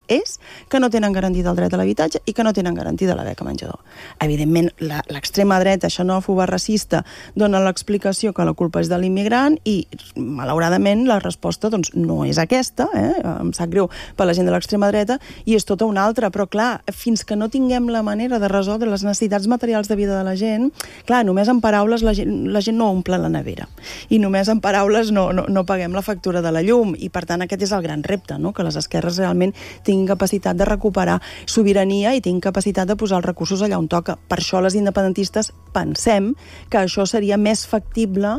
és que no tenen garantit el dret a l'habitatge i que no tenen garantida la beca menjador. Evidentment, l'extrema dreta xenòfoba racista dona l'explicació que la culpa és de l'immigrant i, malauradament, la resposta doncs, no és aquesta, em sap greu per la gent de l'extrema dreta, i és tota una altra. Però, clar, fins que no tinguem la manera de resoldre les necessitats materials de vida de la gent, clar, només en paraules la gent no omple la nevera. I només en paraules no paguem la factura de la llum. I, per tant, aquest és el gran repte, no? Que les esquerres realment tinguin capacitat de recuperar sobirania i tinguin capacitat de posar els recursos allà on toca. Per això les independentistes pensem que això seria més factible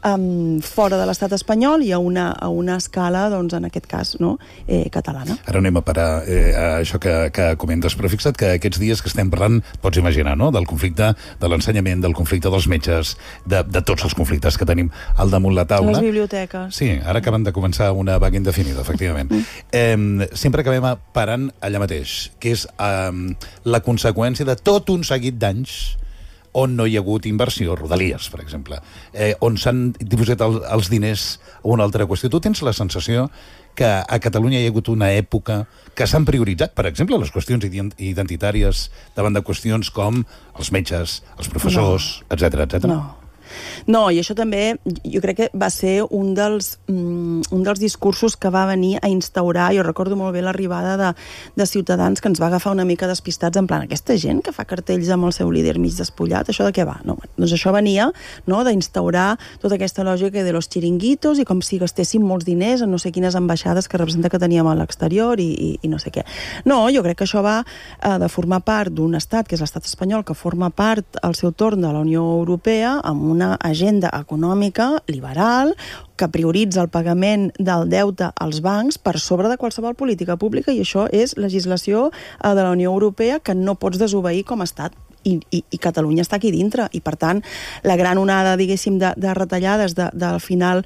fora de l'estat espanyol i a una escala, doncs, en aquest cas, no? Catalana. Ara anem a parar a això que comentes, però fixa't que aquests dies que estem parlant, pots imaginar, no?, del conflicte de l'ensenyament, del conflicte dels metges, de tots els conflictes que tenim al damunt la taula. Les biblioteques. Sí, ara acaben de començar una vaga indefinida, efectivament. Sempre acabem parant allà mateix, que és la conseqüència de tot un seguit d'anys on no hi ha hagut inversió, Rodalies, per exemple, on s'han dipositat els diners a una altra qüestió. Tu tens la sensació que a Catalunya hi ha hagut una època que s'han prioritzat, per exemple, les qüestions identitàries davant de qüestions com els metges, els professors, etcètera, etcètera? No, i això també, jo crec que va ser un dels discursos que va venir a instaurar, jo recordo molt bé l'arribada de Ciutadans, que ens va agafar una mica despistats, en plan, aquesta gent que fa cartells amb el seu líder mig despullat, això de què va? No, doncs això venia, no?, d'instaurar tota aquesta lògica de los chiringuitos i com si gastéssim molts diners en no sé quines ambaixades que representa que teníem a l'exterior i no sé què. No, jo crec que això va de formar part d'un estat, que és l'estat espanyol, que forma part al seu torn de la Unió Europea, amb una agenda econòmica liberal que prioritza el pagament del deute als bancs per sobre de qualsevol política pública, i això és legislació de la Unió Europea que no pots desobeir com a estat. I Catalunya està aquí dintre, i per tant la gran onada, diguéssim, de retallades del final,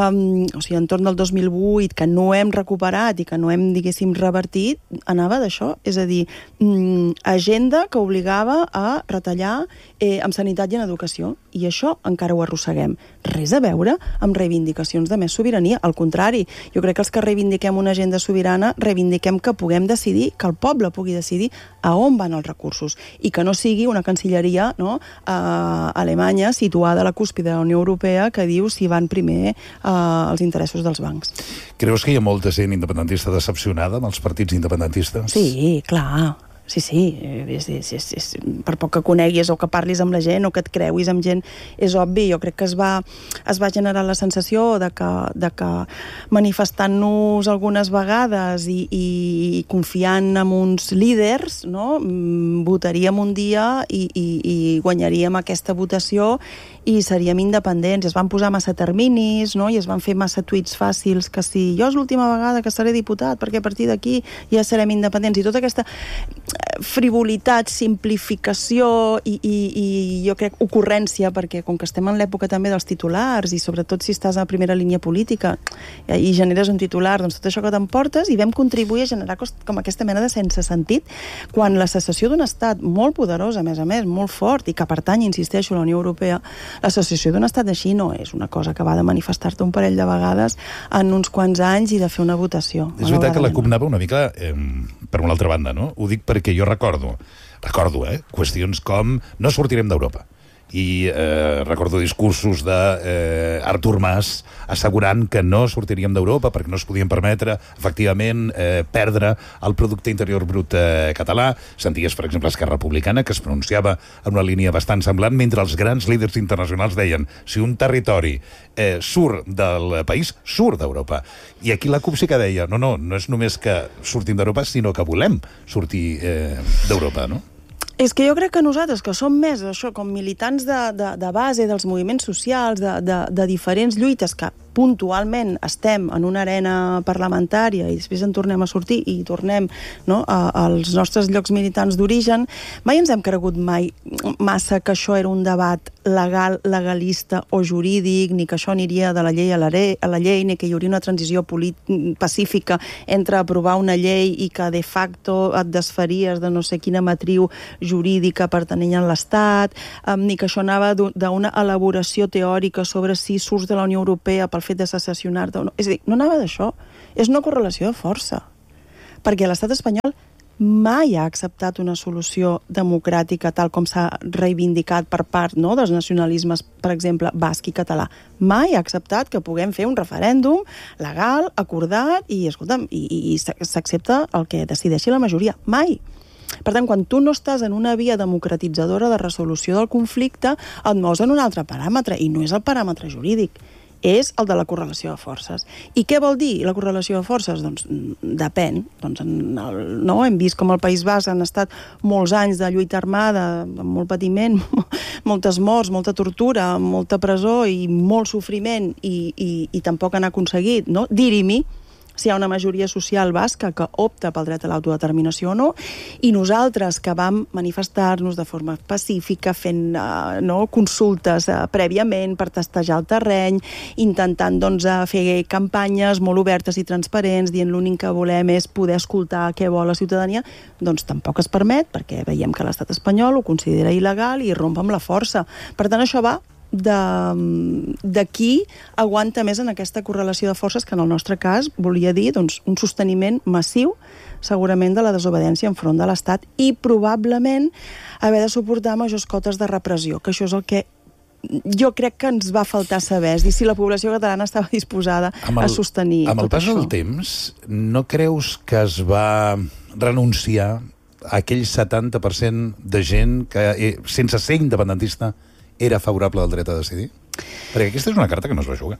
o sigui, entorn del 2008, que no hem recuperat i que no hem, diguéssim, revertit, anava d'això, és a dir, agenda que obligava a retallar en sanitat i en educació, i això encara ho arrosseguem. Res a veure amb reivindicacions de més sobirania, al contrari, jo crec que els que reivindiquem una agenda sobirana reivindiquem que puguem decidir, que el poble pugui decidir a on van els recursos, i que no sigui una cancilleria, no?, a Alemanya, situada a la cúspide de la Unió Europea, que diu si van primer els interessos dels bancs. Creus que hi ha molta gent independentista decepcionada amb els partits independentistes? Sí, clar. Sí. Per poc que coneguis o que parlis amb la gent o que et creuis amb gent, és obvi. Jo crec que es va generar la sensació de que manifestant-nos algunes vegades i confiant en uns líders, no?, votaríem un dia i guanyaríem aquesta votació i seríem independents. Es van posar massa terminis, no?, i es van fer massa tuits fàcils, que si jo és l'última vegada que seré diputat, perquè a partir d'aquí ja serem independents, i tota aquesta frivolitat, simplificació i jo crec ocurrència, perquè com que estem en l'època també dels titulars, i sobretot si estàs a primera línia política i generes un titular, doncs tot això que t'emportes, i vam contribuir a generar com aquesta mena de sense sentit, quan la secessió d'un estat molt poderós, a més, molt fort, i que pertany, insisteixo, a la Unió Europea, la secessió d'un estat així no és una cosa que va de manifestar-te un parell de vegades en uns quants anys i de fer una votació. És veritat que la CUP anava una mica per una altra banda, no? Ho dic perquè jo recordo, qüestions com no sortirem d'Europa. I recordo discursos d'Artur Mas assegurant que no sortiríem d'Europa perquè no es podien permetre, efectivament, perdre el producte interior brut català. Senties, per exemple, Esquerra Republicana, que es pronunciava en una línia bastant semblant, mentre els grans líders internacionals deien si un territori surt del país, surt d'Europa. I aquí la CUP sí que deia no és només que sortim d'Europa, sinó que volem sortir d'Europa, no? És que jo crec que nosaltres, que som més això, com militants de base dels moviments socials, de diferents lluites, que puntualment estem en una arena parlamentària i després en tornem a sortir i tornem, no, als nostres llocs militants d'origen, mai ens hem cregut massa que això era un debat legalista o jurídic, ni que això aniria de la llei a la llei, ni que hi hauria una transició pacífica entre aprovar una llei i que de facto et desfaries de no sé quina matriu jurídica pertanyent a l'Estat, ni que això anava d'una elaboració teòrica sobre si surts de la Unió Europea pel fet de secessionar-te o no. És a dir, no anava d'això. És una correlació de força. perquè l'estat espanyol mai ha acceptat una solució democràtica tal com s'ha reivindicat per part, no, dels nacionalismes, per exemple, basc i català. Mai ha acceptat que puguem fer un referèndum legal, acordat, i, escolta'm, i s'accepta el que decideixi la majoria. Mai. Per tant, quan tu no estàs en una via democratitzadora de resolució del conflicte, et mous en un altre paràmetre, i no és el paràmetre jurídic, és el de la correlació de forces. I què vol dir la correlació de forces? Doncs depèn. Doncs, no? Hem vist com al País Basc han estat molts anys de lluita armada, amb molt patiment, moltes morts, molta tortura, molta presó i molt sofriment, i tampoc han aconseguit, no, dirimir si hi ha una majoria social basca que opta pel dret a l'autodeterminació o no, i nosaltres que vam manifestar-nos de forma pacífica, fent consultes prèviament per testejar el terreny, intentant fer campanyes molt obertes i transparents, dient l'únic que volem és poder escoltar què vol la ciutadania, doncs tampoc es permet, perquè veiem que l'estat espanyol ho considera il·legal i romp amb la força. Per tant, això va de qui aguanta més en aquesta correlació de forces, que en el nostre cas volia dir doncs, un sosteniment massiu segurament de la desobediència enfront de l'Estat i probablement haver de suportar majors cotes de repressió, que això és el que jo crec que ens va faltar saber, és dir, si la població catalana estava disposada a sostenir tot això. Amb el pas del temps, no creus que es va renunciar a aquell 70% de gent que, sense ser independentista, era favorable al dret a decidir? Perquè aquesta és una carta que no es va jugar.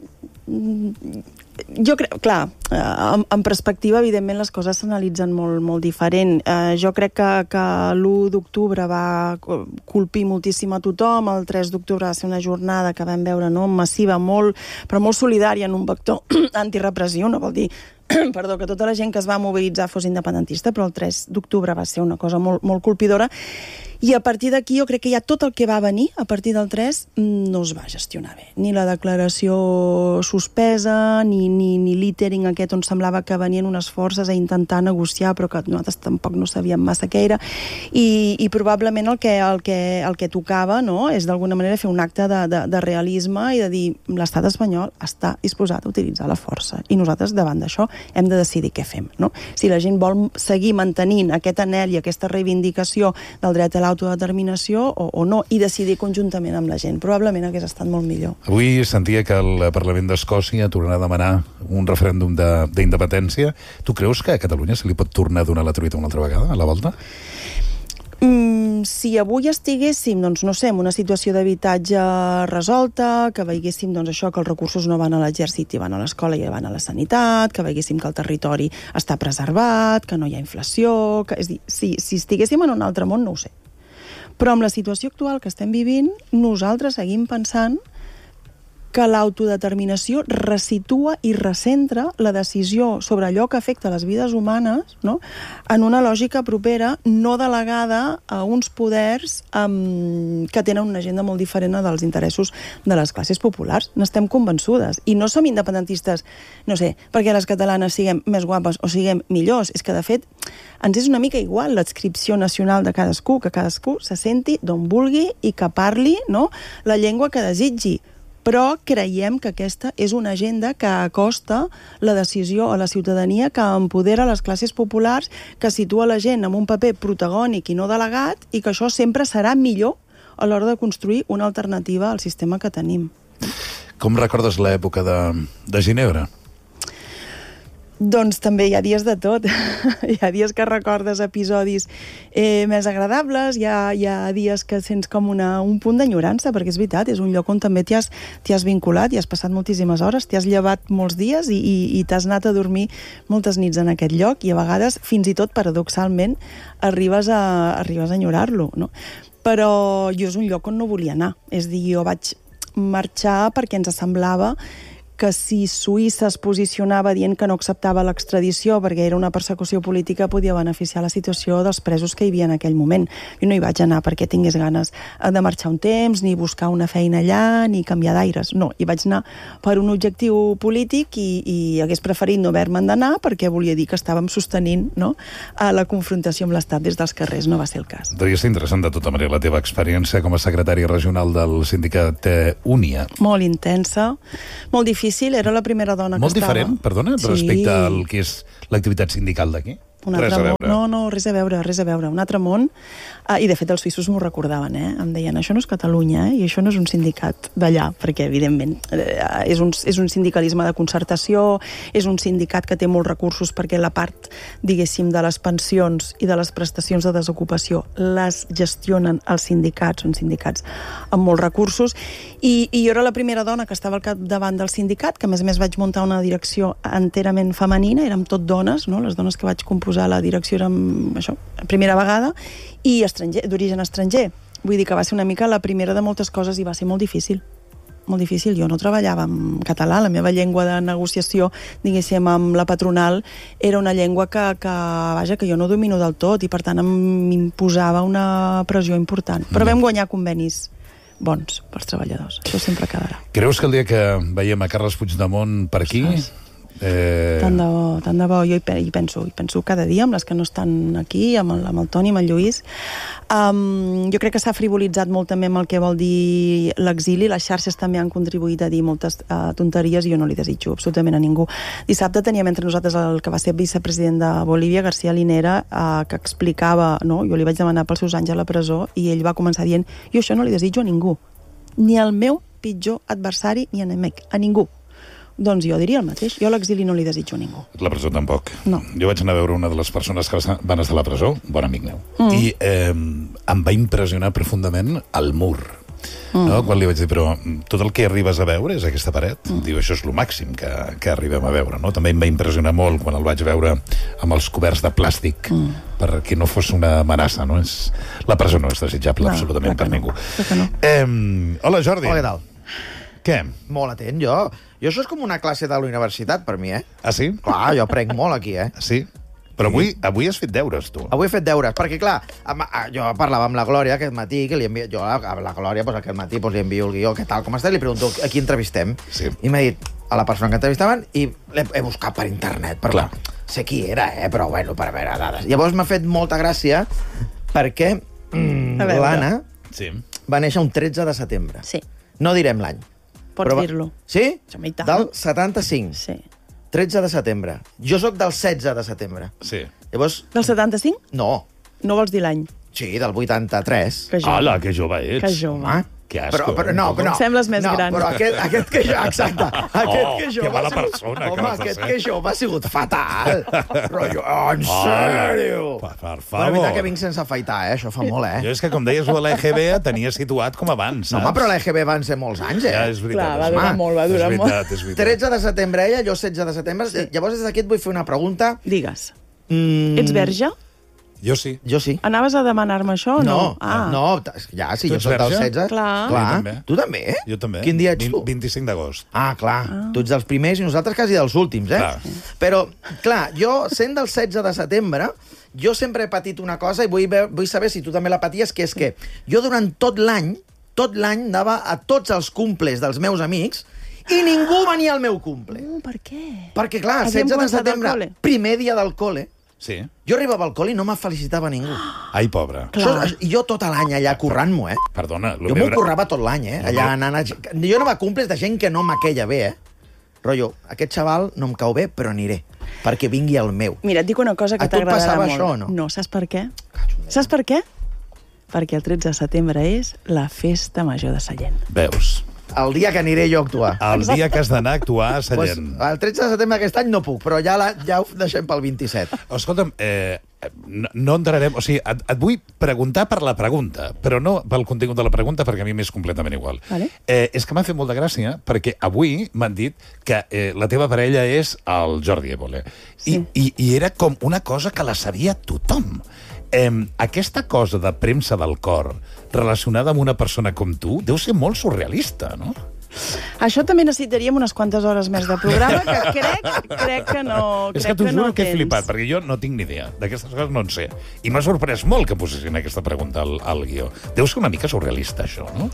Jo crec, clar, en perspectiva, evidentment, les coses s'analitzen molt diferent. Jo crec que l'1 d'octubre va colpir moltíssim a tothom, el 3 d'octubre va ser una jornada que vam veure massiva, però molt solidària en un vector antirepressiu, no vol dir perdó, que tota la gent que es va mobilitzar fos independentista, però el 3 d'octubre va ser una cosa molt colpidora. I a partir d'aquí jo crec que ja tot el que va venir a partir del 3 no es va gestionar bé. Ni la declaració suspesa, ni l'ítering aquest on semblava que venien unes forces a intentar negociar, però que nosaltres tampoc no sabíem massa què era. I probablement el que tocava, no, és d'alguna manera fer un acte de realisme i de dir l'estat espanyol està disposat a utilitzar la força. I nosaltres, davant d'això, hem de decidir què fem. No? Si la gent vol seguir mantenint aquest anhel i aquesta reivindicació del dret a l'autodeterminació o no, i decidir conjuntament amb la gent. Probablement hagués estat molt millor. Avui sentia que el Parlament d'Escòcia tornarà a demanar un referèndum d'independència. Tu creus que a Catalunya se li pot tornar a donar la truita una altra vegada, a la volta? Si avui estiguéssim, doncs, no sé, en una situació d'habitatge resolta, que veiéssim això, que els recursos no van a l'exèrcit i van a l'escola i van a la sanitat, que veiéssim que el territori està preservat, que no hi ha inflació... És dir, si estiguéssim en un altre món, no ho sé. Però amb la situació actual que estem vivint, nosaltres seguim pensant que l'autodeterminació resitua i recentra la decisió sobre allò que afecta les vides humanes, no?, en una lògica propera, no delegada a uns poders que tenen una agenda molt diferent dels interessos de les classes populars. N'estem convençudes. I no som independentistes, no sé, perquè les catalanes siguem més guapes o siguem millors. És que, de fet, ens és una mica igual l'adscripció nacional de cadascú, que cadascú se senti d'on vulgui i que parli, no?, la llengua que desitgi. Però creiem que aquesta és una agenda que acosta la decisió a la ciutadania, que empodera les classes populars, que situa la gent en un paper protagònic i no delegat, i que això sempre serà millor a l'hora de construir una alternativa al sistema que tenim. Com recordes l'època de Ginebra? Doncs també hi ha dies de tot. Hi ha dies que recordes episodis més agradables, hi ha dies que sents com un punt d'enyorança, perquè és veritat, és un lloc on també t'hi has vinculat, hi has passat moltíssimes hores, t'hi has llevat molts dies i t'has anat a dormir moltes nits en aquest lloc, i a vegades, fins i tot paradoxalment, arribes a enyorar-lo, no? Però jo és un lloc on no volia anar. És a dir, jo vaig marxar perquè ens semblava que si Suïssa es posicionava dient que no acceptava l'extradició perquè era una persecució política, podia beneficiar la situació dels presos que hi havia en aquell moment. Jo no hi vaig anar perquè tingués ganes de marxar un temps, ni buscar una feina allà, ni canviar d'aires. No, hi vaig anar per un objectiu polític i hagués preferit no haver-me'n d'anar perquè volia dir que estàvem sostenint, no?, la confrontació amb l'Estat des dels carrers. No va ser el cas. Devia ser interessant, de tota manera, la teva experiència com a secretària regional del sindicat Unia. Molt intensa, molt difícil difícil, era la primera dona Molt que estava. diferent, perdona, respecte al que és l'activitat sindical d'aquí? Res a veure. No, res a veure. Un altre món. I, de fet, els suïssos m'ho recordaven, Em deien, això no és Catalunya, i això no és un sindicat d'allà, perquè, evidentment, és un sindicalisme de concertació, és un sindicat que té molts recursos perquè la part, diguéssim, de les pensions i de les prestacions de desocupació les gestionen els sindicats, són sindicats amb molts recursos, i jo era la primera dona que estava al capdavant del sindicat, que a més vaig muntar una direcció enterament femenina, érem tot dones, no? Les dones que vaig composar la direcció érem, això, primera vegada, i d'origen estranger. Vull dir que va ser una mica la primera de moltes coses i va ser molt difícil. Molt difícil. Jo no treballava en català, la meva llengua de negociació, diguéssim, amb la patronal, era una llengua que jo no domino del tot i, per tant, m'imposava una pressió important. Però vam guanyar convenis bons pels treballadors. Això sempre quedarà. Creus que el dia que veiem a Carles Puigdemont per aquí... Tant de bo. Jo hi penso cada dia amb les que no estan aquí, amb el Toni, amb el Lluís. Jo crec que s'ha frivolitzat molt també amb el que vol dir l'exili. Les xarxes també han contribuït a dir moltes tonteries i jo no li desitjo absolutament a ningú. Dissabte teníem entre nosaltres el que va ser vicepresident de Bolívia, García Linera, que explicava, no? Jo li vaig demanar pels seus anys a la presó i ell va començar dient, jo això no li desitjo a ningú, ni al meu pitjor adversari ni enemic, a ningú. Doncs jo diria el mateix. Jo a l'exili no li desitjo a ningú. La presó tampoc. No. Jo vaig anar a veure una de les persones que van estar a la presó, bon amic meu, i em va impressionar profundament el mur. No? Quan li vaig dir, però tot el que arribes a veure és aquesta paret. Diu, això és el màxim que arribem a veure. No? També em va impressionar molt quan el vaig veure amb els coberts de plàstic perquè no fos una amenaça. No? La presó no és desitjable absolutament per ningú. Hola, Jordi. Hola, què tal? Què? Molt atent, jo. Jo això és com una classe de la universitat, per mi, Ah, sí? Clar, jo aprenc molt aquí, Sí? Però avui has fet deures, tu. Avui he fet deures, perquè, clar, jo parlava amb la Glòria aquest matí, que li envio, jo a la Glòria aquest matí li envio el guió, què tal, com estàs? Li pregunto a qui entrevistem. Sí. I m'ha dit a la persona que entrevistaven i l'he buscat per internet. Clar. Sé qui era, però bueno, per veure dades. Llavors m'ha fet molta gràcia perquè l'Anna va néixer un 13 de setembre. Sí. No direm l'any. Pots dir-lo. Sí? Home, i tant. Del 75. Sí. 13 de setembre. Jo sóc del 16 de setembre. Sí. Llavors... Del 75? No. No vols dir l'any? Sí, del 83. Que jove. Hola, que jove ets. Que jove. Home. Que asco. Però no. Sembles més gran. No, però aquest que jo... Exacte. Aquest que jo... que mala persona que home, vas a aquest ser. que jo va sigut fatal. Rotllo, en sèrio? Per Bueno, favor. veritat que vinc sense afaitar, Això fa molt, Jo és que, com deies, l'EGB tenia situat com abans, No, saps? home, però l'EGB van ser molts anys, Ja, és veritat. Clar, va durar molt, va durar molt. És veritat. 13 de setembre ella, jo 16 de setembre. Sí. Llavors, des d'aquí et vull fer una pregunta. Digues. Ets verge? Jo sí. Jo sí. Anaves a demanar-me això o no? No, ja, si Tu jo ets soc del verge? 16... Clar. Jo també. Tu també? Jo també. Quin dia ets tu? 25 d'agost. Ah, clar. Tu ets dels primers i nosaltres quasi dels últims, Clar. Però, clar, jo, sent del 16 de setembre, jo sempre he patit una cosa i vull saber si tu també la paties, que és que jo durant tot l'any anava a tots els cumples dels meus amics i ningú venia al meu cumple. Per què? Perquè, clar, Havíem 16 de començat al setembre, col·le. primer dia del col·le, Sí. jo arribava al col·le i no me felicitava ningú. Ai, pobre. Clar. I jo tot l'any allà currant-m'ho, Perdona. Jo m'ho currava tot l'any, allà anant Jo anava a cumples de gent que no m'aquella bé, Rotllo, aquest xaval no em cau bé, però aniré, perquè vingui el meu. Mira, et dic una cosa que A tu et t'agradarà passava molt. això o no? No, saps per què? Saps per què? Perquè el 13 de setembre és la festa major de Sallent. Veus. El dia que aniré jo a actuar. El dia que has d'anar a actuar a Pues, Sallent. el 13 de setembre d'aquest any no puc, però ja ho deixem pel 27. Escolta'm, no entrarem... O sigui, et vull preguntar per la pregunta, però no pel contingut de la pregunta, perquè a mi m'és completament igual. Vale. És que m'ha fet molta gràcia, perquè avui m'han dit que la teva parella és el Jordi Évole. Sí. I era com una cosa que la sabia tothom. Aquesta cosa de premsa del cor relacionada amb una persona com tu deu ser molt surrealista, no? Això també necessitaríem unes quantes hores més de programa, que crec que no És que t'ho juro que he tens. flipat, perquè jo no tinc ni idea. D'aquestes coses no en sé. I m'ha sorprès molt que posessin aquesta pregunta al guió. Deu ser una mica surrealista, això, no?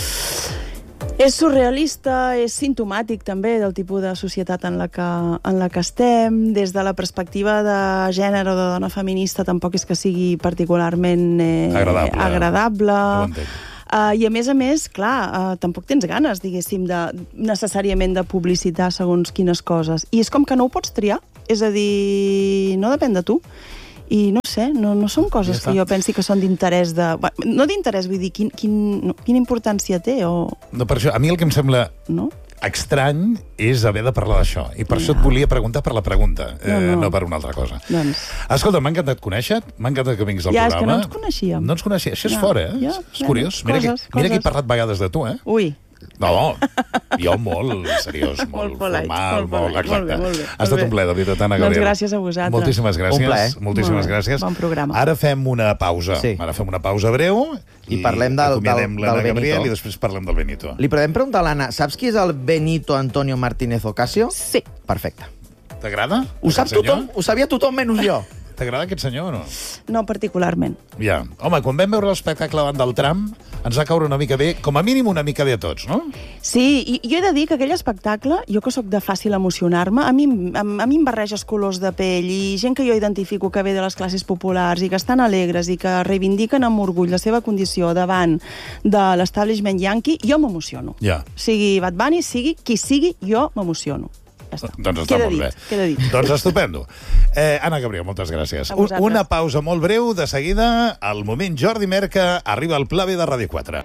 És surrealista, és simptomàtic també del tipus de societat en la que estem. Des de la perspectiva de gènere o de dona feminista tampoc és que sigui particularment agradable. Ho entenc. I a més, clar, tampoc tens ganes, diguéssim, necessàriament de publicitar segons quines coses. I és com que no ho pots triar, és a dir, no depèn de tu. I no sé, no són coses que jo pensi que són d'interès de... No d'interès, vull dir, quina importància té, o... No, per això, a mi el que em sembla estrany és haver de parlar d'això. I per això et volia preguntar per la pregunta, no per una altra cosa. Doncs... Escolta, m'ha encantat conèixer-te, m'ha encantat que vinguis al programa. Ja, és que no ens coneixíem. No ens coneixíem, això és fora, És curiós. Mira que he parlat vegades de tu, Ui. No, jo molt seriós, molt formal, molt exacte. Ha estat un plaer, de veritat, Anna Gabriel. Doncs gràcies a vosaltres. Moltíssimes gràcies. Un plaer. Moltíssimes gràcies. Bon programa. Ara fem una pausa. Ara fem una pausa breu i parlem del l'Anna Gabriel Benito. i després parlem del Benito. Li podem preguntar a l'Anna, saps qui és el Benito Antonio Martínez Ocasio? Sí. Perfecte. T'agrada? Ho sap tothom, ho sabia tothom menys jo. T'agrada aquest senyor o no? No particularment. Ja. Home, quan vam veure l'espectacle davant del tram, ens va caure una mica bé, com a mínim una mica bé a tots, no? Sí, i jo he de dir que aquell espectacle, jo que sóc de fàcil emocionar-me, a mi em barreges colors de pell i gent que jo identifico que ve de les classes populars i que estan alegres i que reivindiquen amb orgull la seva condició davant de l'establishment yankee, jo m'emociono. Ja. Sigui Bad Bunny, sigui qui sigui, jo m'emociono. Ja està. Doncs està molt bé. Queda dit. Doncs estupendo. Anna Gabriel, moltes gràcies. A vosaltres. Una pausa molt breu, de seguida, al moment Jordi Merca arriba al Pla B de Ràdio 4.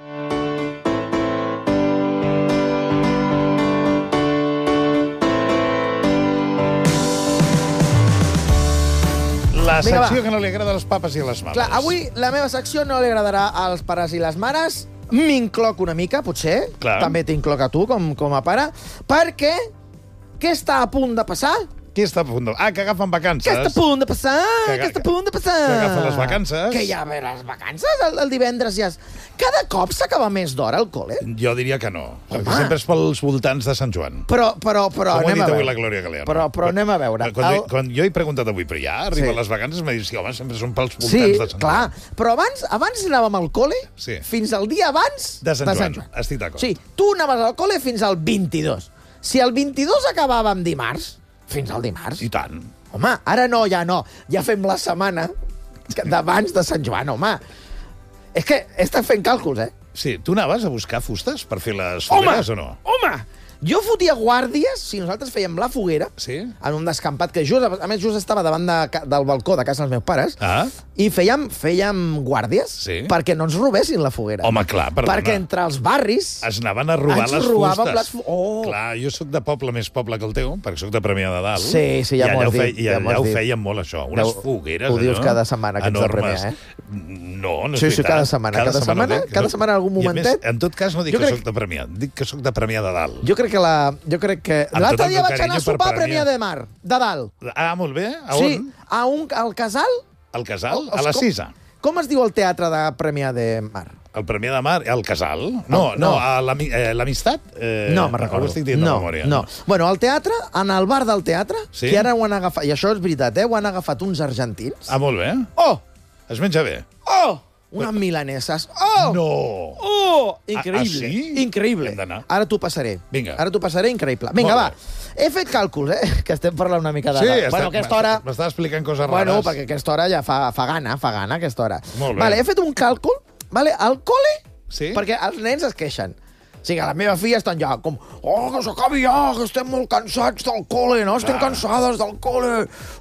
La secció que no li agrada a les papes i a les mames. Clar, avui la meva secció no li agradarà als pares i les mares. M'incloc una mica, potser. Clar. També t'incloc a tu, com a pare. Perquè què està a punt de passar? Qui està a punt de... que agafen vacances. Què està a punt de passar? Què està a punt de passar? Que agafen les vacances. Que ja ve les vacances, el divendres ja... Cada cop s'acaba més d'hora al col·le? Jo diria que no, perquè sempre és pels voltants de Sant Joan. Però com ho ha anem dit a avui veure. la Glòria Galeano. Però anem a veure. Quan jo he preguntat avui, però ja arriben les vacances, m'ha dit, sí, home, sempre són pels voltants de Sant Joan. Sí, clar. Però abans anàvem al col·le fins al dia abans de Sant Joan. Estic d'acord. Sí, tu anaves al col·le fins al 22. Si el 22 acabàvem dimarts, fins al dimarts. I tant. Home, ara no, ja no. Ja fem la setmana d'abans de Sant Joan, home. És que he estat fent càlculs, Sí, tu anaves a buscar fustes per fer les fogueres o no? Home! Jo fotia guàrdies, si nosaltres fèiem la foguera, en un descampat que a més just estava davant del balcó de casa dels meus pares, i fèiem guàrdies perquè no ens robessin la foguera. Home, clar, perdona. Perquè entre els barris... Es anaven a robar les fustes. Oh. Clar, jo sóc de poble més poble que el teu, perquè sóc de Premià de Dalt. Sí, ja m'ho has dit. I allà ho feien molt, això. Unes fogueres, ho dius cada setmana, que ets de Premià, No, no és veritat. Sí, cada setmana. Cada setmana algun momentet. En tot cas, no dic que sóc de Premià, dic que sóc de Premià de Dalt. Jo crec que l'altre dia vaig anar a sopar a Premià de Mar, de Dalt. Molt bé. A on? Sí, al Casal. Al Casal? A la Sisa. Com es diu el teatre de Premià de Mar? El Premià de Mar? Al Casal? No, a l'Amistat? No, me'n recordo. Ho estic dient de memòria. No. Bueno, al teatre, en el bar del teatre, que ara ho han agafat, i això és veritat, ho han agafat uns argentins. Molt bé. Oh! Es menja bé. Oh! Unes milaneses. Oh! No! Oh! Increïble. Sí? Increïble. Ara t'ho passaré. Vinga. Ara t'ho passaré, increïble. Vinga, va. He fet càlculs, que estem parlant una mica de... Sí, aquesta hora... m'estàs explicant coses rares. Bueno, perquè aquesta hora ja fa gana aquesta hora. Molt bé. Vale, he fet un càlcul, al col·le, sí? Perquè els nens es queixen. O sigui, la meva filla estan ja com... Oh, que s'acabi ja, que estem molt cansats del col·le, no? Estem cansades del col·le.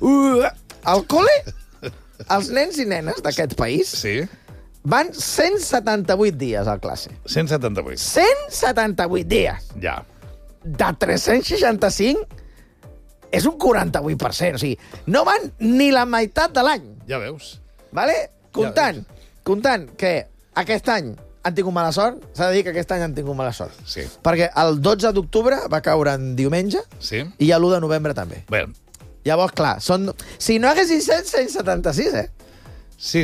Al col·le, els nens i nenes d'aquest país van 178 dies a classe. 178. 178 dies. Ja. De 365 és un 48%. O sigui, no van ni la meitat de l'any. Ja veus. Vale? Comptant que aquest any han tingut mala sort, s'ha de dir que aquest any han tingut mala sort. Sí. Perquè el 12 d'octubre va caure en diumenge i l'1 de novembre també. Bé. Llavors, clar, si no haguessin set, 176, Sí.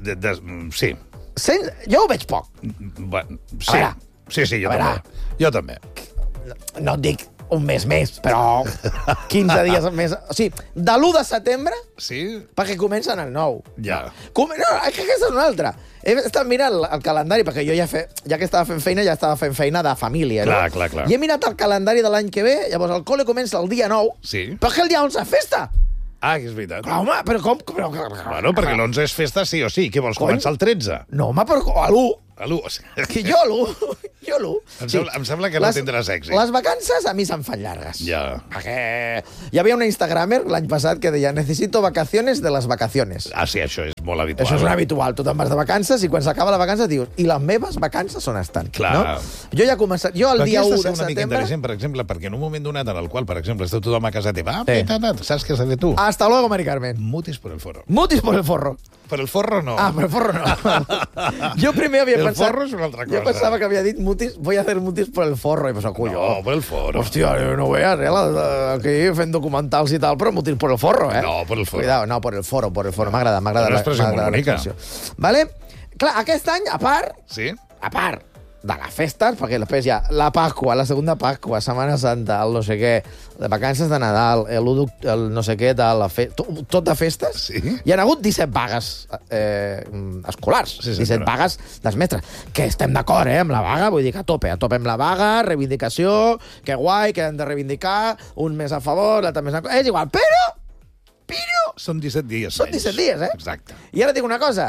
Jo ho veig poc. Sí, jo també. No et dic un mes més, però 15 dies més. O sigui, de l'1 de setembre, perquè comencen el 9. Ja. No, aquesta és una altra. He estat mirant el calendari, perquè jo ja que estava fent feina, ja estava fent feina de família. Clar. I he mirat el calendari de l'any que ve, llavors el col·le comença el dia 9, però que el dia 11 és festa. Que és veritat. Clar, home, però com? Bueno, perquè l'11 és festa sí o sí. Què vols, començar el 13? No, home, però l'1. A l'1. Que jo l'1. Em sembla que no tindràs èxit. Les vacances a mi se'm fan llargues. Ja. Perquè hi havia una instagramer l'any passat que deia necesito vacaciones de les vacaciones. Ah, sí, això és molt habitual. Això és un habitual. Tu te'n vas de vacances i quan s'acaba la vacança dius i les meves vacances on estan? Clar. No? Jo ja he començat... Jo el dia 1 de una mica setembre... interessant, per exemple, perquè en un moment donat en el qual, per exemple, esteu tothom a casa teva, Sí. saps què has de fer tu? Hasta luego, Mari Carmen. Mutis por el forro. Mutis por el forro. Per el forro no. Ah, per el forro no. Jo primer havia El pensat... forro és una altra cosa. Jo pensava que havia dit mutis, voy a hacer mutis por el forro. I pensava, colló. No, per el forro. Hòstia, no veas, aquí fent documentals i tal, però mutis por el forro, eh? No, por el forro. Cuidado, no, por el forro. M'agrada. Una expressió molt bonica. Vale? Clar, aquest any, a part de les festes, perquè després hi ha la Pasqua, la segunda Pasqua, Setmana Santa, el no sé què, les vacances de Nadal, el no sé què, tot de festes, Sí. hi ha hagut 17 vagues escolars, Sí, 17 vagues dels mestres, que estem d'acord, amb la vaga, vull dir que a tope amb la vaga, reivindicació, que guai, que hem de reivindicar, un mes a favor, l'altre mes és igual, però... Són 17 dies. Són 17 dies, eh? Exacte. I ara dic una cosa,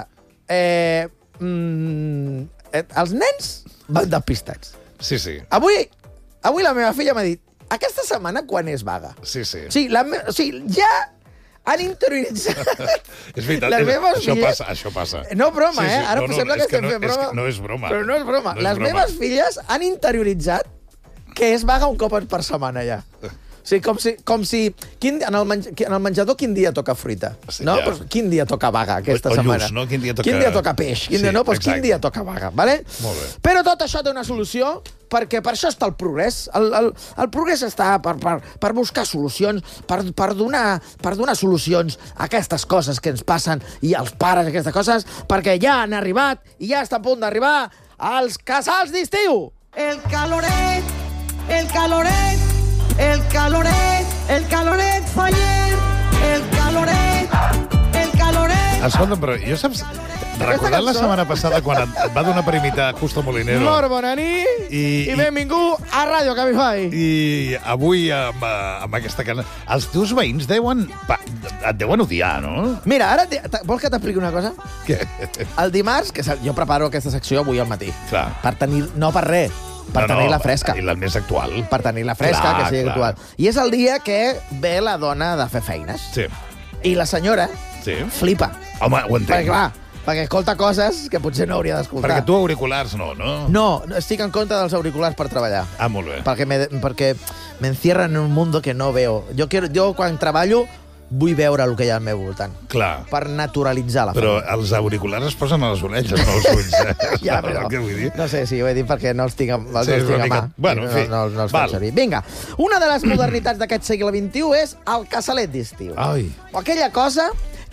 els nens van despistats. Sí, sí. Avui la meva filla m'ha dit aquesta setmana quan és vaga? Sí, sí. O sigui, ja han interioritzat És veritat, les meves filles... Això passa. No broma, Sí, sí. Ara sembla que estem fent broma. No és broma. Però no és broma. Les meves filles han interioritzat que és vaga un cop per setmana ja. O sigui, com si en el menjador quin dia toca fruita, Sí, no? ja. Però quin dia toca vaga aquesta O setmana? lluç, no? Quin dia toca peix? Sí, No, doncs quin exacte. dia toca vaga, vale? Molt bé. Però tot això té una solució, perquè per això està el progrés. El progrés està per buscar solucions, per donar solucions a aquestes coses que ens passen i als pares aquestes coses, perquè ja han arribat i ja està a punt d'arribar els casals d'estiu. El caloret, el caloret, el caloret, el caloret faller, el caloret, el caloret. Escolta'm, però jo saps... Recordant la setmana passada quan et va donar per imitar Justo Molinero... Molt bona nit i benvingut a Ràdio Cabify. I avui, amb aquesta cançó... Els teus veïns et deuen odiar, no? Mira, ara vols que t'expliqui una cosa? Què? El dimarts, que jo preparo aquesta secció avui al matí. Clar. No per res, per tenir-la fresca. I la més actual. Per tenir-la fresca, Clar, que sigui clar. actual. I és el dia que ve la dona de fer feines. Sí. I la senyora Sí. flipa. Home, ho entenc. Perquè, clar, perquè escolta coses que potser no hauria d'escoltar. Perquè tu auriculars no? No, estic en contra dels auriculars per treballar. Ah, molt bé. Perquè me encierran en un mundo que no veo. Jo quan treballo vull veure el que hi ha al meu voltant. Clar. Per naturalitzar la Però feina. els auriculars es posen a les orelles, no als ulls. Ja, però... Què vull dir? No sé si ho he dit perquè no els tinc a mà. és una mica... Bueno, en fi. No els Val. faig servir. Vinga, una de les modernitats d'aquest segle XXI és el casalet d'estiu. Ai. O aquella cosa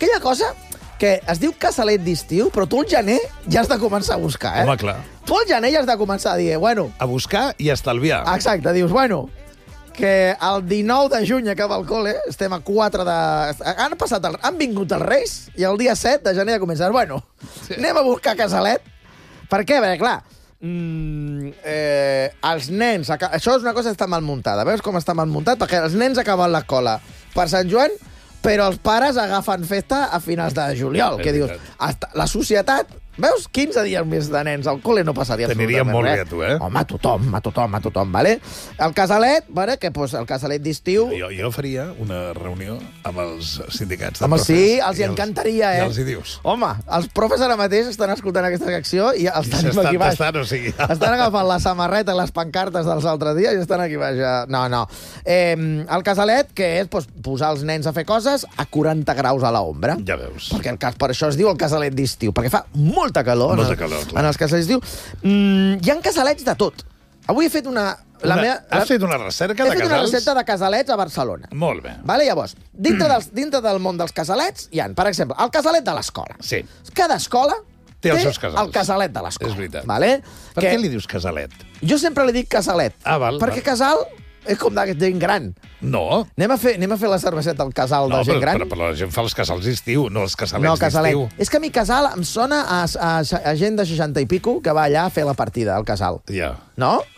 que es diu casalet d'estiu, però tu al gener ja has de començar a buscar, eh? Home, clar. Tu al gener ja has de començar a dir, bueno... A buscar i a estalviar. Exacte, dius, bueno, que el 19 de juny acaba el col·le, estem a 4 de... Han vingut els Reis i el dia 7 de gener ja començar. Bueno, anem a buscar casalet. Per què? Perquè, clar, els nens... Això és una cosa que està mal muntada. Veus com està mal muntat? Perquè els nens acaben l'escola per Sant Joan, però els pares agafen festa a finals de juliol. És Que dius, la societat... Veus? 15 dies més de nens al col·le no passaria T'aniria absolutament molt res. bé a tu, eh? Home, a tothom, vale? El casalet, vale? Que pues, el casalet d'estiu... Jo faria una reunió amb els sindicats de Home, profes. sí, els hi encantaria, I eh? els hi dius. Home, els profes ara mateix estan escoltant aquesta secció i els tenim s'estan aquí baix. tastant, o sigui... Estan agafant la samarreta i les pancartes dels altres dies i estan aquí baix. No. El casalet, que és pues, posar els nens a fer coses a 40 graus a l'ombra. Ja veus. Perquè per això es diu el casalet d'estiu, perquè fa molta calor, Molta calor, clar. en els casalets d'estiu. Hi ha casalets de tot. Avui he fet Has fet una recerca de He fet una casals? recerca de casalets a Barcelona. Molt bé. Vale, llavors, dintre del món dels casalets hi ha, per exemple, el casalet de l'escola. Sí. Cada escola Té els seus casals. el casalet de l'escola. És veritat. Vale? Per què li dius casalet? Jo sempre li dic casalet. Ah, val, Perquè val. casal és com de gent gran. No. Anem a fer la cerveseta al casal de gent gran? Però la gent fa els casals d'estiu, no els casalets No, casalet. d'estiu. És que a mi casal em sona a gent de 60 i pico que va allà a fer la partida al casal. Ja. No?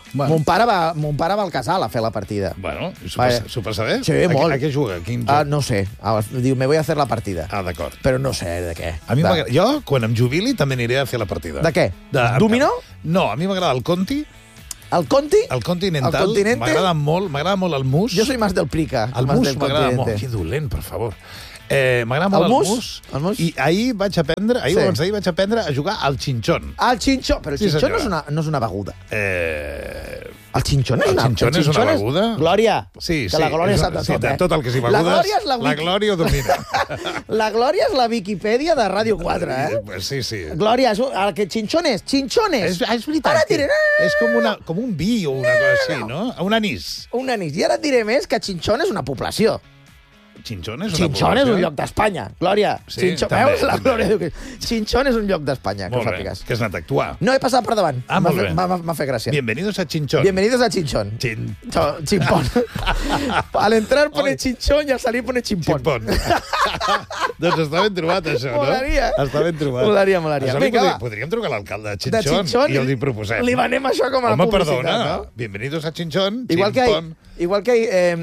Mon pare va al casal a fer la partida. Bueno, Vale. s'ho passa bé? Sí, molt. A què juga? Quin joc? No sé. Diu, me voy a hacer la partida. D'acord. Però no sé de què. A mi jo, quan em jubili, també aniré a fer la partida. De què? Dominó? No, a mi m'agrada el Conti. El Conti? El Continental. El Continente? M'agrada molt el mus. Jo soy más del Prica. El mus m'agrada molt. Que dolent, per favor. M'agrada molt el mus. I ahir vaig aprendre, vaig aprendre a jugar al xinxón. Al xinxón? Però el xinxón no és una beguda. El xinxón és una... El xinxón és una beguda? Glòria. Sí. Que la Glòria sap de tot, de tot el que sigui begudes, la Glòria ho domina. La Glòria és la Viquipèdia de Ràdio 4, Sí. Glòria, el que xinxones. És veritat. Ara et diré... És com un vi o una cosa així, no? Un anís. Un anís. I ara et diré més que Xinxón és una població. Xinxón és una Xinxón és un lloc d'Espanya. Glòria. Sí, veus? La Glòria diu que... Xinxón és un lloc d'Espanya, que ho sàpigues. Que has anat a actuar. No, he passat per davant. Molt bé. M'ha fet gràcia. Bienvenidos a Xinxón. Bienvenidos a Xinxón. Chimpón. Al entrar pone Xinxón i al salir pone Chimpón. Doncs està ben trobat, això, no? Molaria. Està ben trobat. Molaria. Vinga, va. Podríem trucar a l'alcalde de Xinxón i els hi proposem. Li venem això com a publicitat, perdona. No? Bienvenidos a Xinxón, Igual que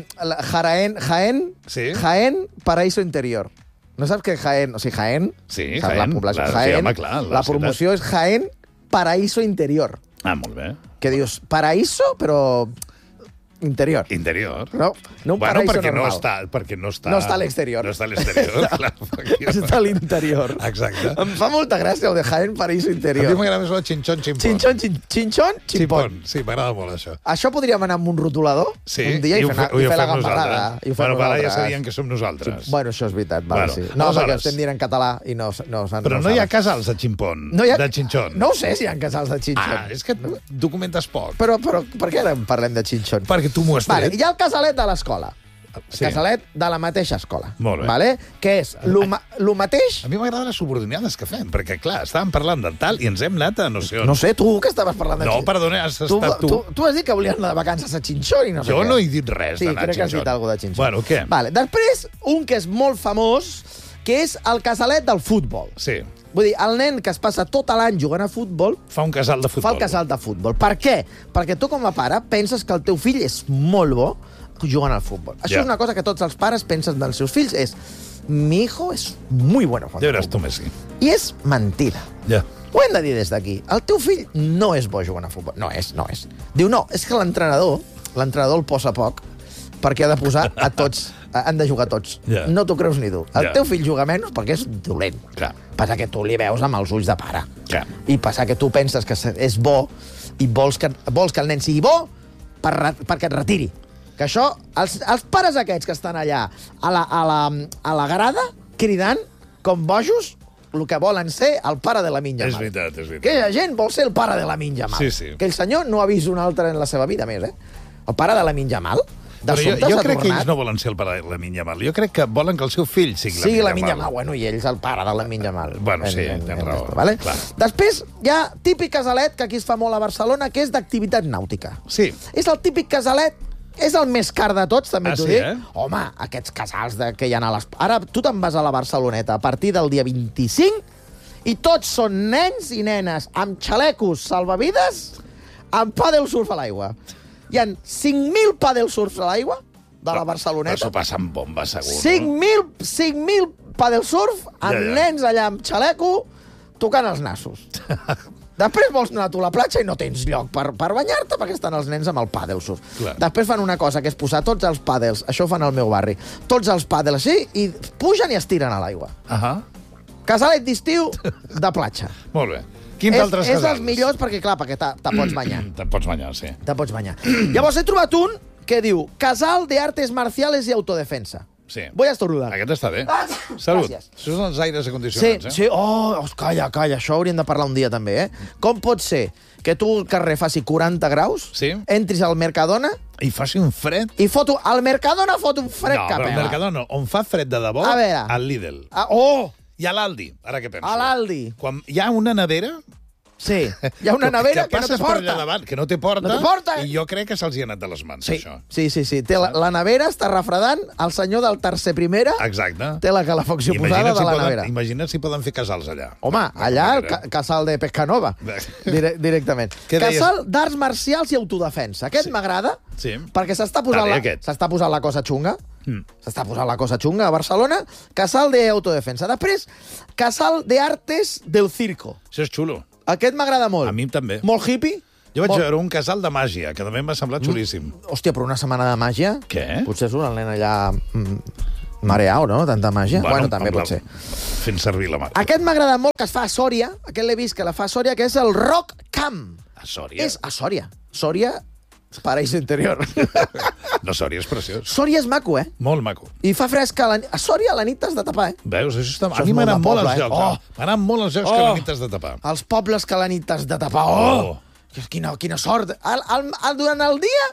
Jaén, paraíso interior. No saps que Jaén... O sigui, Jaén... Sí, Jaén. La població Jaén. La promoció és Jaén, paraíso interior. Molt bé. Que dius, paraíso, però... Interior. No un paraíso normal. Perquè no està... No està a l'exterior. No està a l'exterior, clar. Està a l'interior. Exacte. Em fa molta gràcia el de Jaén, paraíso interior. A mi m'agrada més el xinxón, ximpón. Xinxón, ximpón. Sí, m'agrada molt això. Això podríem anar amb un rotulador un dia i fer la gambarrada. Bueno, ara ja sabien que som nosaltres. Bueno, això és veritat. No, perquè estem dient en català i no s'han... Però no hi ha casals de ximpón, de xinxón. No ho sé si hi ha casals de xinxón. És que documentes poc. Però per què ara parlem de xinxón? Perquè tu m'ho has tret. Hi ha el casalet de l'escola. Sí. Casalet de la mateixa escola. Molt bé. Vale? Que és lo mateix... A mi m'agrada les subordinades que fem, perquè, clar, estàvem parlant de tal i ens hem anat a no sé on. No sé, tu que estaves parlant de... No, perdona, has estat tu. Tu has dit que volies anar de vacances a Xinxón i no sé què. Jo no he dit res d'anar a Xinxón. Sí, crec que has dit alguna cosa de Xinxón. Bueno, què? Vale. Després, un que és molt famós, que és el casalet del futbol. Sí. Vull dir, el nen que es passa tot l'any jugant a futbol... Fa un casal de futbol. Fa el casal de futbol. Per què? Perquè tu, com a pare, penses que el teu fill és molt bo jugant al futbol. Això és una cosa que tots els pares pensen dels seus fills, és mi hijo és muy bueno jugant al futbol. Ja veràs tu, Messi. I és mentida. Ja. Ho hem de dir des d'aquí. El teu fill no és bo jugant a futbol. No és. Diu, no, és que l'entrenador el posa poc perquè ha de posar a tots, han de jugar tots. Yeah. No t'ho creus ni tu. El teu fill juga menys perquè és dolent. Clar. Passa que tu li veus amb els ulls de pare. Clar. I passa que tu penses que és bo i vols que el nen sigui bo perquè et retiri. Que això, els pares aquests que estan allà a la grada, cridant com bojos, el que volen ser el pare de la Minja Mal. És veritat. Aquella gent vol ser el pare de la Minja Mal. Sí. Aquell senyor no ha vist un altre en la seva vida més, El pare de la Minja Mal. Però jo crec que ells no volen ser el pare de la Minja Mal. Jo crec que volen que el seu fill sigui la Minja Mal. Bueno, i ells el pare de la Minja Mal. Bueno, sí, tens raó. Vale? Després hi ha típic casalet, que aquí es fa molt a Barcelona, que és d'activitat nàutica. Sí. És el típic casalet, és el més car de tots, també t'ho dic. Home, aquests casals que hi ha a les... Ara tu te'n vas a la Barceloneta a partir del dia 25 i tots són nens i nenes amb xalecos salvavides amb pàdel surf a l'aigua. Hi ha 5.000 pàdel surfs a l'aigua de la Barceloneta. Però s'ho passa amb bomba, segur. 5.000 pàdel surf amb nens allà amb xaleco tocant els nassos. Després vols anar a tu a la platja i no tens lloc per banyar-te perquè estan els nens amb el pàdel surf. Clar. Després fan una cosa, que és posar tots els pàdels, això ho fan al meu barri, tots els pàdels així, i pugen i es tiren a l'aigua. Casalet d'estiu de platja. Molt bé. Quins altres casals? És dels millors perquè, clar, perquè te pots banyar. Te pots banyar, sí. Te pots banyar. Llavors he trobat un que diu Casal de Artes Marciales i Autodefensa. Sí. Voy a estornudar. Aquest està bé. Salut. Gràcies. Això són els aires acondicionats, Sí. Calla, això hauríem de parlar un dia també, Com pot ser que tu al carrer faci 40 graus, entris al Mercadona... I faci un fred... I el Mercadona fot un fred que pela. No, però el Mercadona, on fa fred de debò, al Lidl. Oh! I a l'Aldi, ara què penso? A l'Aldi. Quan hi ha una nevera Sí, hi ha una nevera que no té passes per allà porta. davant, que no té porta, No té porta. i jo crec que se'ls hi ha anat de les mans, Sí, això. sí. Té la nevera està refredant, el senyor del tercer primera Exacte. té la calefacció posada de la nevera. Imagina't si poden fer casals allà. Home, allà el casal de Pescanova, directament. Què deies? Casal d'arts marcials i autodefensa. Aquest m'agrada, Sí. perquè s'està posant, Està bé, aquest. s'està posant la cosa xunga. S'està posant la cosa xunga a Barcelona. Casal d'autodefensa. Després, Casal de Artes del Circo. Això és xulo. Aquest m'agrada molt. A mi també. Molt hippie. Jo vaig Molt- veure un casal de màgia, que també m'ha semblat xulíssim. Hòstia, però una setmana de màgia? Què? Potser surt el nen allà mareau, no? Tanta màgia. Bueno, també amb pot ser. Fent servir la mà. Aquest m'ha agradat molt, que es fa a Sòria. Aquest l'he vist, que la fa a Sòria, que és el Rock Camp. A Sòria? És a Sòria. Sòria, paraíso interior. No, Sòria és preciós. Sòria és maco, eh? Molt maco. I fa fresc a Sòria a la nit t'has de tapar, eh? Veus? Això està... Això A mi és molt m'agraden de molt poble, els jocs. eh? M'agraden molt els jocs que a la nit t'has de tapar. Els pobles que a la nit t'has de tapar. Oh! Quina sort. Durant el dia,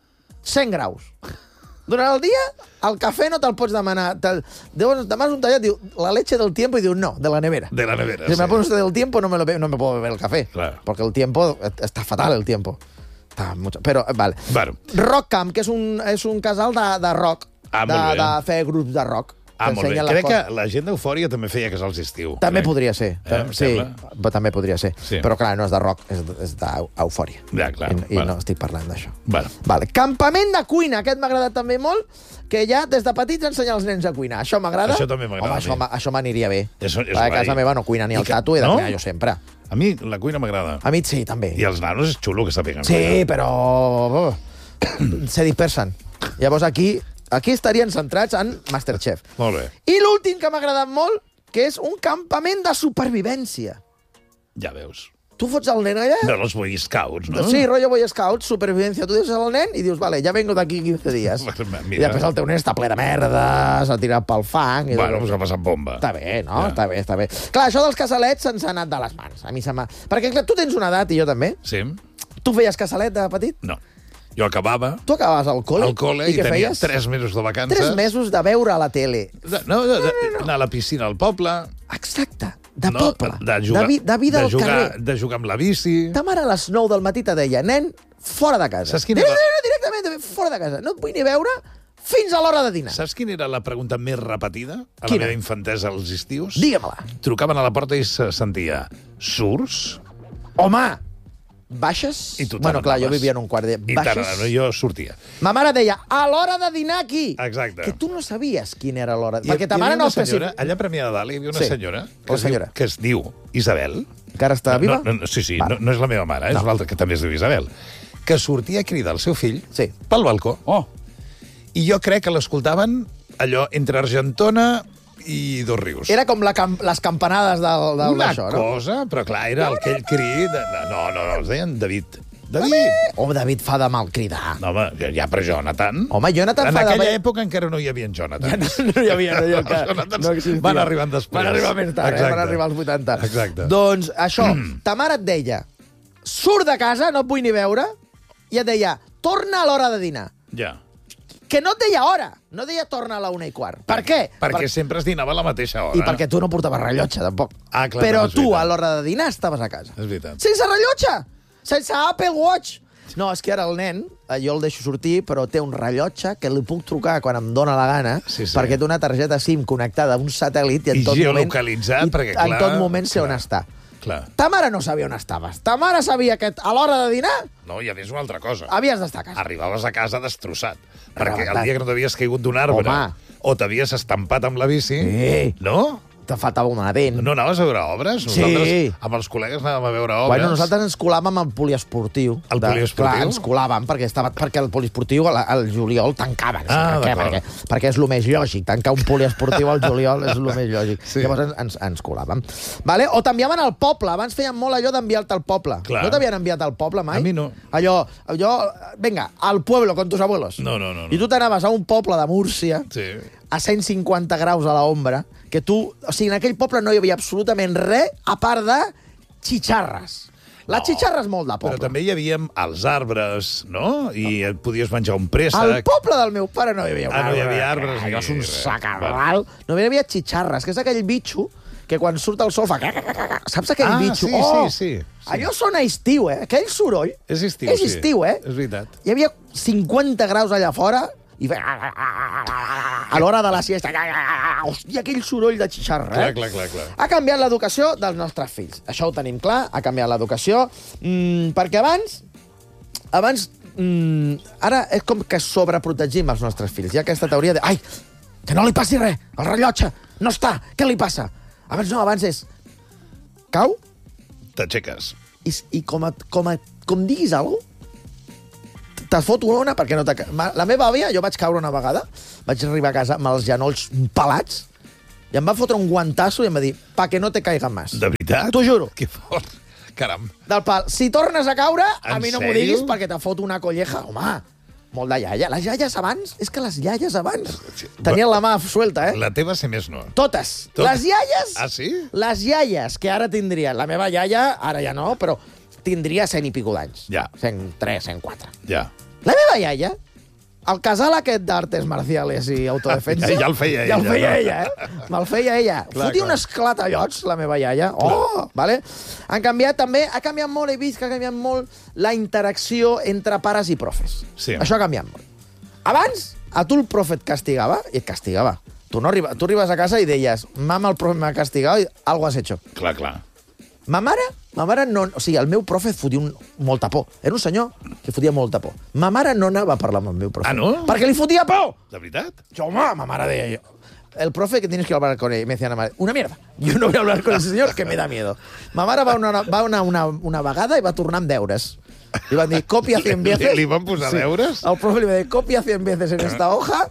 100 graus. Durant el dia, el cafè no te'l pots demanar. Demanes un tallat, diu, la leche del tiempo, i diu, no, de la nevera. De la nevera, Si sí. me pones del tiempo, no me puedo beber el café. Claro. Porque el tiempo, está fatal el tiempo. Está mucho, però, vale. Bueno. Rock Camp, que és un casal de rock. Molt bé. De fer grups de rock. Molt bé. T'ensenyen les Crec que coses. la gent d'Eufòria també feia casals d'estiu. També crec. podria ser. Em Sí, sembla. però també podria ser. Sí. Però, clar, no és de rock, és d'eufòria. Ja, clar. I no estic parlant d'això. Bueno. Vale. Campament de cuina, aquest m'ha agradat també molt, que ja des de petits ensenyar els nens a cuinar. Això m'agrada? Això també m'agrada Home, a mi. això m'aniria bé. És A casa guai. meva no cuina ni I el que- tatu, he de no? cuinar jo sempre. A mi la cuina m'agrada. A mi sí, també. I els nanos és xulo que sàpiguen Sí, cuinar. però... se dispersen. Llavors aquí estarien centrats en Masterchef. Molt bé. I l'últim que m'ha agradat molt, que és un campament de supervivència. Ja veus. Tu fots el nen allà... De los Boy Scouts, no? Sí, rollo Boy Scouts, supervivència. Tu dius al nen i dius, vale, ja vengo d'aquí 15 dies. Mira. I després el teu nen està ple de merda, s'ha tirat pel fang... I Bueno, dius, pues ha passat bomba. està bé, no? Ja. Està bé. Clar, això dels casalets se'ns ha anat de les mans. A mi se m'ha... Perquè, clar, tu tens una edat, i jo també. Sí? Tu feies casalet de petit? No. Jo acabava Tu acabaves al col·le? al col·le i què tenia feies? 3 mesos de vacances. 3 mesos de veure a la tele. Anar a la piscina al poble. Exacte, de no? poble. De jugar, de vida al carrer. De jugar amb la bici. Ta mare a les 9 del matí te deia, nen, fora de casa. Saps quina era? Directament, fora de casa. No et vull ni veure fins a l'hora de dinar. Saps quina era la pregunta més repetida a Quina? la meva infantesa als estius? Digue-me-la. Trucaven a la porta i se sentia surts? Home, baixes? I tu Bueno, clar, jo t'anaves. vivia en un quart de... I tant, jo sortia. Ma mare deia, a l'hora de dinar aquí. Exacte. Que tu no sabies quina era l'hora. I Perquè ta hi mare havia no una senyora, especifica. allà a Premià de Dalt hi havia una Sí. senyora, La senyora. que es diu Isabel. Que ara està viva? Sí, Vale. no és la meva mare, és No. una altra que també es diu Isabel, que sortia a cridar el seu fill Sí. pel balcó. Oh, I jo crec que l'escoltaven allò entre Argentona i Dos Rius. Era com les campanades del una d'això, no? cosa, però clar, era aquell crit... No, els deien David. David! Home, David fa de mal cridar. No, home, ja, però Jonathan... Home, Jonathan en fa de... aquella època encara no hi havia en Jonathan. No hi havia, no hi havia. Els Jonathans no existia. van arribant després. Van arribar més tard, Exacte. van arribar als 80. Exacte. Doncs això, ta mare et deia, surt de casa, no et vull ni veure, i et deia, torna a l'hora de dinar. Ja. Que no et deia hora, no deia torna a la 1:15. Per què? Perquè sempre es dinava a la mateixa hora. I perquè tu no portaves rellotge, tampoc. Ah, clar, Però també és tu, veritat. a l'hora de dinar, estaves a casa. És veritat. Sense rellotge! Sense Apple Watch! No, és que ara el nen, jo el deixo sortir, però té un rellotge que li puc trucar quan em dóna la gana, Sí, sí. perquè té una targeta SIM connectada a un satèl·lit i en I tot moment... geolocalitzat, perquè, en clar, tot moment sé on clar. està. Clar. Ta mare no sabia on estaves. Ta mare sabia que a l'hora de dinar No, i a més una altra cosa. havies d'estar a casa. Arribaves a casa destrossat. Perquè Rebentat. el dia que no t'havies caigut d'un arbre Home. o t'havies estampat amb la bici... Sí. No? Te faltava una dent. No anaves a veure obres? Sí. Nosaltres, amb els col·legues, anàvem a veure obres. Bueno, nosaltres ens colàvem al poliesportiu. Al poliesportiu? Clar, ens colàvem, perquè el poliesportiu al juliol tancava. Ah, per què? d'acord. Perquè és el més lògic. Tancar un poliesportiu al juliol és el més lògic. Sí. Llavors ens colàvem. Vale? O t'enviaven al poble. Abans feien molt allò d'enviar-te al poble. Clar. No t'havien enviat al poble mai? A mi no. Allò, venga, al pueblo con tus abuelos. No. I tu t'anaves a un poble de Múrcia, Sí. a 150 graus a l'ombra, que tu... O sigui, en aquell poble no hi havia absolutament res a part de xitxarres. La xitxarra és molt de poble. Però també hi havia els arbres, no? I et podies menjar un préssec. Al poble del meu pare no hi havia un Ah, no hi arbre. havia arbres ni Allò és un res. sacarral. No hi havia xitxarres, que és aquell bitxo que quan surt el sol fa... Saps aquell bitxo? Sí. Allò sona estiu, Aquell soroll... És estiu, És estiu, És veritat. Hi havia 50 graus allà fora i a l'hora de la siesta... Hòstia, aquell soroll de xixarra, Clar. Ha canviat l'educació dels nostres fills. Això ho tenim clar, ha canviat l'educació. Perquè abans, ara és com que sobreprotegim els nostres fills. Hi ha aquesta teoria de... Ai, que no li passi res, el rellotge no està, què li passa? Abans és... Cau? T'aixeques. I com diguis alguna cosa, te fot una perquè no te... La meva àvia, jo vaig caure una vegada, vaig arribar a casa amb els genolls pelats, i em va fotre un guantasso i em va dir, pa que no te caigan más. De veritat? T'ho juro. Que fort. Caram. Del pal. Si tornes a caure, a En mi no m'ho sèrio? diguis perquè te fot una colleja. Home, molt de iaia. Les iaies abans, és que les iaies abans tenien la mà suelta, La teva sé més no. Totes. Les iaies... Ah, sí? Les iaies, que ara tindria... La meva iaia, ara ja no, però tindria 100 i pico d'anys. Ja. 103, 104. Ja. La meva iaia, el casal aquest d'artes marciales i autodefensa... Ja el feia ella. Ja el feia ella, Me'l feia ella. Clar, Fotia clar. un esclatallots, la meva iaia. Oh, vale? Ha canviat molt, he vist que ha canviat molt la interacció entre pares i profes. Sí. Això ha canviat molt. Abans, a tu el profe et castigava, i et castigava. Tu arribes a casa i deies, mama, el profe m'ha castigado y algo has hecho. Clar. Ma mare no... O sigui, el meu profe et fotia molta por. Era un senyor que fotia molta por. Ma mare no anava a parlar amb el meu profe. Ah, no? Perquè li fotia por! De veritat? Yo, ma mare deia yo. El profe que tienes que hablar con él. Me decía una mierda. Yo no voy a hablar con ese señor que me da miedo. Ma mare va una vegada i va tornar amb deures. Li van dir, copia 100 veces... Li van posar deures? El profe li va dir, copia 100 veces en esta hoja,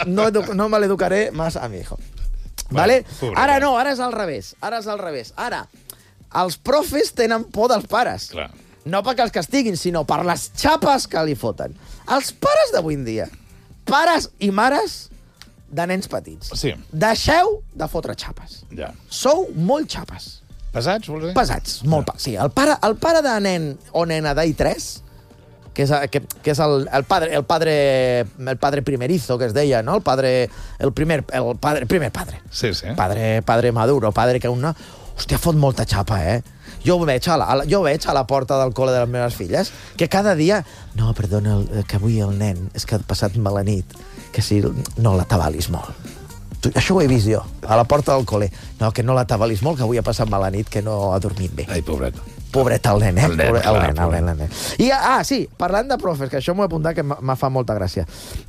no me l'educaré más a mi hijo. Vale? Ara no, ara és al revés. Ara, els profes tenen por dels pares. Clar. No perquè els castiguin, sinó per les xapes que li foten. Els pares d'avui en dia, pares i mares de nens petits, Sí. deixeu de fotre xapes. Ja. Sou molt xapes. Pesats, vols dir? Pesats, molt sí, el pare de nen o nena d'I3, que és el padre primerizo, que es deia, no? El primer padre. Sí. Padre maduro, padre que una... Hòstia, fot molta xapa, Jo veig a la porta del col·le de les meves filles que cada dia... No, perdona, que avui el nen és que ha passat mala nit, que si no l'atabalis molt. Això ho he vist jo, a la porta del col·le. No, que no l'atabalis molt, que avui ha passat mala nit, que no ha dormit bé. Ai, pobret. Pobret el nen, El nen. I, sí, parlant de profes, que això m'ho he apuntat, que me fa molta gràcia.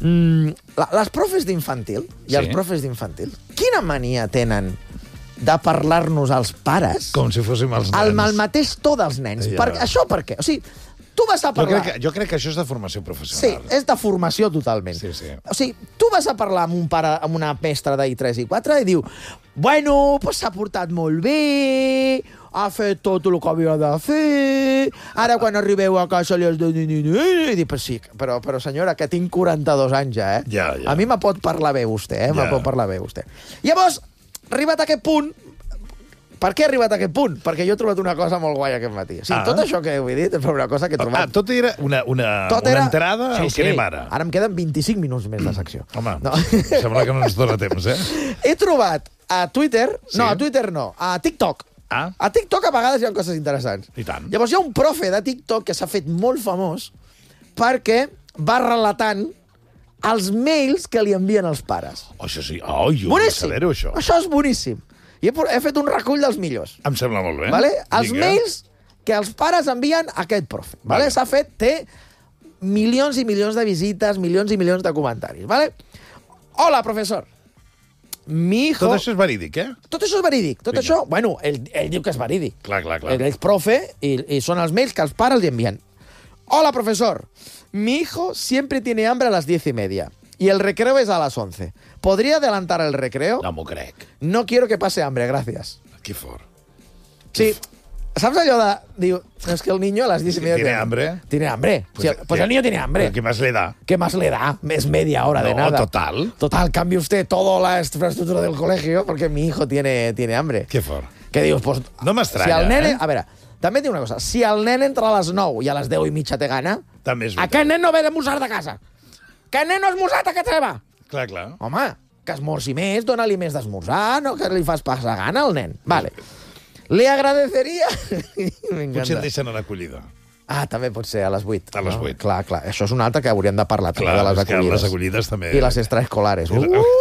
Les profes d'infantil i els profes d'infantil, quina mania tenen de parlar-nos als pares Com si fóssim els nens. al mateix to dels nens? Ja. Això per què? O sigui, tu vas a parlar... Jo crec que això és de formació Sí, professional. és de formació totalment. Sí. O sigui, tu vas a parlar amb un pare, amb una mestra d'I3 i 4 i diu, bueno, pues s'ha portat molt bé, ha fet tot el que havia de fer, ara quan arribeu a casa li has de dir... I dic, però sí, però senyora, que tinc 42 anys ja, Ja. A mi me pot parlar bé vostè, Ja. me pot parlar bé vostè. Llavors, arribat a aquest punt... Per què he arribat a aquest punt? Perquè jo he trobat una cosa molt guai aquest matí. O sigui, tot això que he dit és una cosa que he trobat... Tot era una entrada al que anem ara. Ara em queden 25 minuts més de secció. Home, No. sembla que no ens dona temps, He trobat a Twitter... Sí. No, a Twitter no, a TikTok. Ah. A TikTok a vegades hi ha coses interessants. I tant. Llavors hi ha un profe de TikTok que s'ha fet molt famós perquè va relatant els mails que li envien els pares. Oh, això sí. Oh, jo vull Boníssim. saber-ho, això. Això és boníssim. I he fet un recull dels millors. Em sembla molt bé. Vale? Els Vinga. mails que els pares envien a aquest profe. Vale? Vale. Té milions i milions de visites, milions i milions de comentaris. Vale? Hola, professor. Mi hijo... Tot això és verídic, Tot això és verídic. Tot Vinga. això, bueno, ell diu que és verídic. Clar. Ell és profe i són els mails que els pares li envien. Hola, profesor. Mi hijo siempre tiene hambre a las 10:30 y el recreo es a las 11. ¿Podría adelantar el recreo? No m'ho crec. No quiero que pase hambre, gracias. Que fort. Sí. ¿Sabes allò de... Diu, es que el niño a las 10:30... ¿Tiene hambre? Tiene hambre. Pues el niño tiene hambre. ¿Qué más le da? ¿Qué más le da? Es media hora de nada. Total. Total, cambie usted toda la infraestructura del colegio porque mi hijo tiene hambre. Que fort. Que dius, pues... No m'estranya, si el nene, eh? A veure, també et dic una cosa. Si el nen entra a les 9 i a les 10:30 té gana, També és veritat. aquest nen no ve de musar de casa. Aquest nen no és musat a casa seva. Clar. Home, que esmorzi més, dona-li més d'esmorzar, no que li fas passar gana al nen. Vale. Le agradeceria... Potser el deixen a l'acollida. Ah, també pot ser a les 8. A les 8. Clar. Això és un altre que hauríem de parlar, també, de les acollides. Les acollides també. I les extraescolares.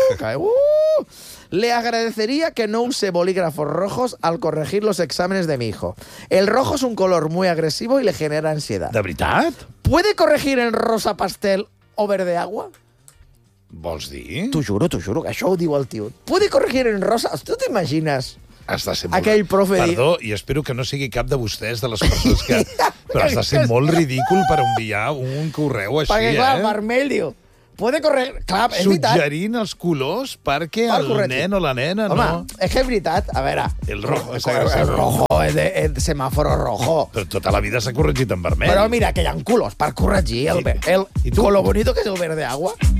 Le agradecería que no use bolígrafos rojos al corregir los exámenes de mi hijo. El rojo es un color muy agresivo y le genera ansiedad. De veritat? ¿Puede corregir en rosa pastel o verde agua? Vols dir? T'ho juro, que això ho diu el tio. ¿Puede corregir en rosa? Tu t'imagines? Has de ser molt... Aquell profe... Perdó, i espero que no sigui cap de vostès, de les persones que... Però has de ser molt ridícul per enviar un correu així, perquè, clar, vermell, diu... Puede corregir... Clar, és veritat. Suggerint els colors perquè el nen o la nena Home, no... és que és veritat. A veure... El rojo és el agressiu. rojo és de semàforo rojo. Però tota la vida s'ha corregit en vermell. Però mira, que hi ha colors per corregir. I tu? Con lo bonito que és el verde agua.